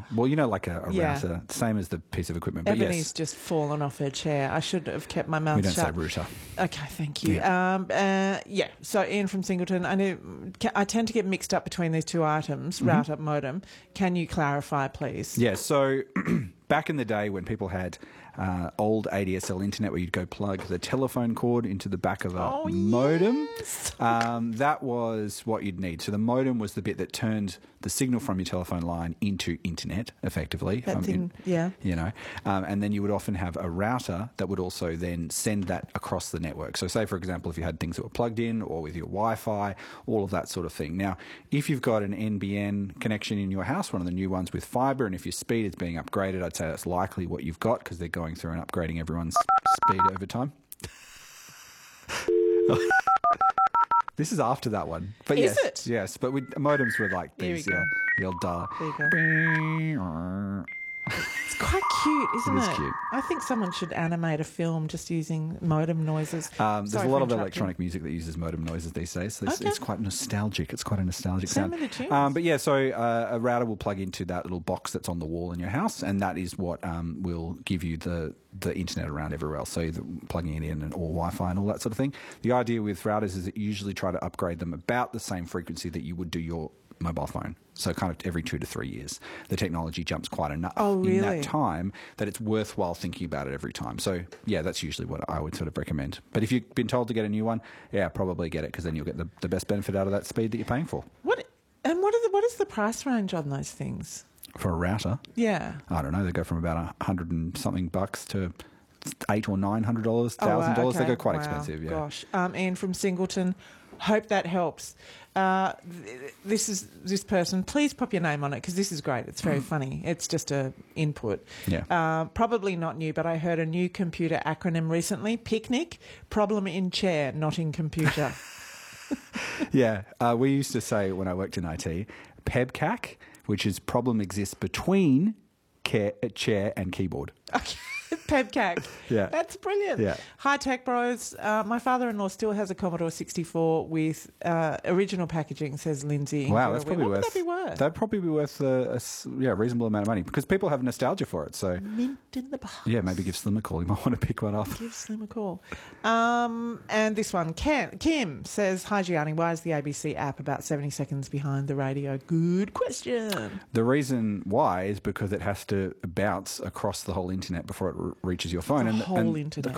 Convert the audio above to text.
sure. Well, like a router, same as the piece of equipment. But Ebony's just fallen off her chair. I should have kept my mouth shut. We don't say router. Okay, thank you. Yeah. So Ian from Singleton, I tend to get mixed up between these two items, router, modem. Can you clarify, please? Yeah, so back in the day when people had old ADSL internet where you'd go plug the telephone cord into the back of a modem, that was what you'd need. So the modem was the bit that turned the signal from your telephone line into internet, effectively. And then you would often have a router that would also then send that across the network. So say, for example, if you had things that were plugged in or with your Wi-Fi, all of that sort of thing. Now, if you've got an NBN connection in your house, one of the new ones with fibre, and if your speed is being upgraded, I'd say that's likely what you've got because they're going through and upgrading everyone's speed over time. This is after that one. But is yes, it? Yes, but modems were like these, the old There you go. It's quite cute, isn't it? It is cute. I think someone should animate a film just using modem noises. There's a lot of electronic music that uses modem noises these days. So it's quite nostalgic. It's quite a nostalgic sound. Similar tunes. But yeah, so a router will plug into that little box that's on the wall in your house, and that is what will give you the internet around everywhere else. So plugging it in and all Wi-Fi and all that sort of thing. The idea with routers is that you usually try to upgrade them about the same frequency that you would do your mobile phone. So kind of every 2 to 3 years. The technology jumps quite enough in that time that it's worthwhile thinking about it every time. So, yeah, that's usually what I would sort of recommend. But if you've been told to get a new one, probably get it because then you'll get the best benefit out of that speed that you're paying for. What is the price range on those things? For a router? Yeah. I don't know. They go from about $100 and something bucks to $800 or $900, $1,000. Okay. They go quite expensive, yeah. Gosh. Ian from Singleton, hope that helps. This person, please pop your name on it because this is great. It's very funny. It's just a input. Yeah. Probably not new, but I heard a new computer acronym recently. Picnic, problem in chair, not in computer. Yeah. We used to say when I worked in IT, PEBCAC, which is problem exists between chair and keyboard. Okay. PEBCAC. Yeah. That's brilliant. Yeah. Hi, Tech Bros. My father-in-law still has a Commodore 64 with original packaging, says Lindsay. Wow, that's probably what worth... would that be worth? That'd probably be worth a reasonable amount of money because people have nostalgia for it. So Mint in the box. yeah, maybe give Slim a call. You might want to pick one up. Give Slim a call. And this one, Kim says, hi, Gianni, why is the ABC app about 70 seconds behind the radio? Good question. The reason why is because it has to bounce across the whole internet before it reaches your phone. The whole internet.